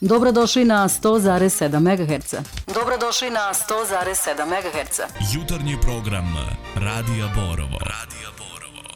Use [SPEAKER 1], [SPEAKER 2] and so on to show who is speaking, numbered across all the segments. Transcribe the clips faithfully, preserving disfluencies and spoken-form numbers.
[SPEAKER 1] Dobrodošli na sto zarez sedam megaherca. Dobrodošli na sto zarez sedam megaherca.
[SPEAKER 2] Jutarnji program Radija Borovo. Radija Borovo.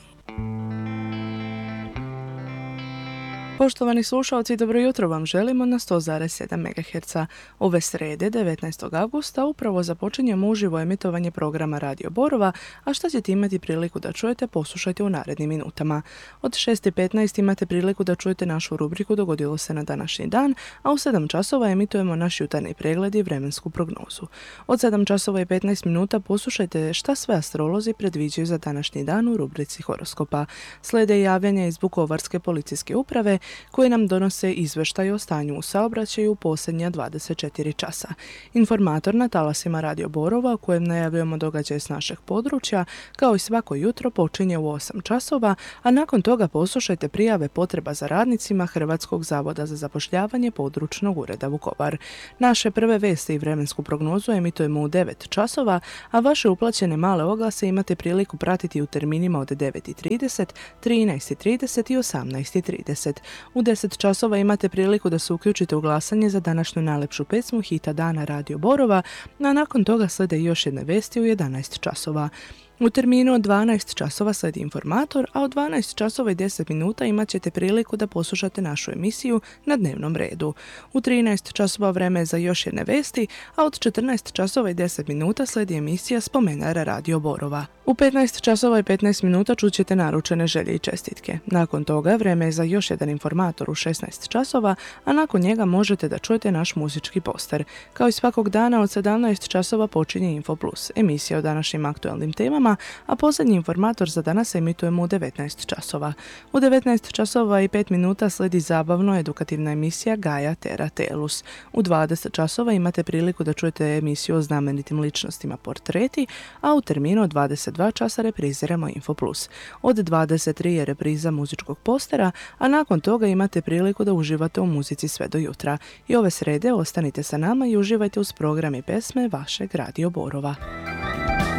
[SPEAKER 3] Poštovani slušalci, dobro jutro vam želimo na sto zarez sedam megaherca. Ove srede, devetnaestog augusta, upravo započinjemo uživo emitovanje programa Radio Borova, a što ćete imati priliku da čujete, poslušajte u narednim minutama. Od šest i petnaest imate priliku da čujete našu rubriku Dogodilo se na današnji dan, a u sedam časova emitujemo naš jutarnji pregled i vremensku prognozu. Od sedam časova i petnaest minuta poslušajte šta sve astrolozi predviđaju za današnji dan u rubrici horoskopa. Slede javljanja iz Vukovarske policijske uprave, koji nam donose izveštaj o stanju u saobraćaju u posljednja dvadeset četiri časa. Informator na talasima Radio Borova, u kojem najavljujemo događaje s našeg područja, kao i svako jutro počinje u osam časova, a nakon toga poslušajte prijave potreba za radnicima Hrvatskog zavoda za zapošljavanje područnog ureda Vukovar. Naše prve vesti i vremensku prognozu emitujemo u devet časova, a vaše uplaćene male oglase imate priliku pratiti u terminima od devet i trideset, trinaest i trideset i osamnaest i trideset. U deset časova imate priliku da se uključite u glasanje za današnju najlepšu pesmu hita dana Radio Borova, a nakon toga slede još jedne vesti u jedanaest časova. U terminu od dvanaest časova slijedi informator, a od dvanaest časova i deset minuta imat ćete priliku da poslušate našu emisiju Na dnevnom redu. U trinaest časova vreme je za još jedne vesti, a od četrnaest časova i deset minuta slijedi emisija Spomenara Radio Borova. U petnaest časova i petnaest minuta čućete naručene želje i čestitke. Nakon toga vreme je za još jedan informator u šesnaest časova, a nakon njega možete da čujete naš muzički poster. Kao i svakog dana od sedamnaest časova počinje Info Plus, emisija o današnjim aktualnim temama, a posljednji informator za danas emitujemo u devetnaest časova. U devetnaest časova i pet minuta sledi zabavno edukativna emisija Gaia Terra Telus. U dvadeset časova imate priliku da čujete emisiju o znamenitim ličnostima Portreti, a u terminu od dvadeset dva časa repriziramo Info Plus. Od dvadeset tri je repriza muzičkog postera, a nakon toga imate priliku da uživate u muzici sve do jutra. I ove srede ostanite sa nama i uživajte uz program i pesme vašeg Radio Borova.